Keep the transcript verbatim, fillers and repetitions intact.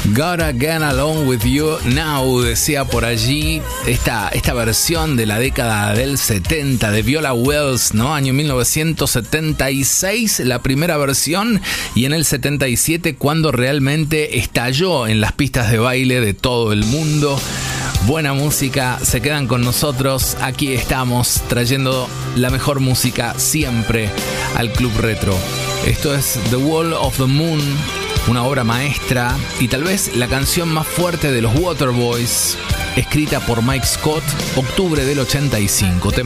Gotta Get Along With You Now, decía por allí esta, esta versión de la década del setenta de Viola Wells, ¿no? Año mil novecientos setenta y seis, la primera versión, y en el setenta y siete cuando realmente estalló en las pistas de baile de todo el mundo. Buena música, se quedan con nosotros, aquí estamos trayendo la mejor música siempre al Club Retro. Esto es The Wall of the Moon, una obra maestra y tal vez la canción más fuerte de los Waterboys, escrita por Mike Scott, octubre del ochenta y cinco.